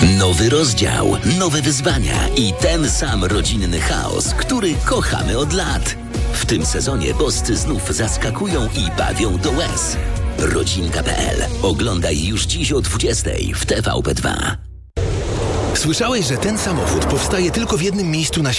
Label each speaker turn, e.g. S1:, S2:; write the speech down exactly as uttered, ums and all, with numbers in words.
S1: Nowy rozdział, nowe wyzwania i ten sam rodzinny chaos, który kochamy od lat. W tym sezonie boscy znów zaskakują i bawią do łez. rodzinka kropka p l. Oglądaj już dziś o dwudziestej w T V P dwa.
S2: Słyszałeś, że ten samochód powstaje tylko w jednym miejscu na świecie?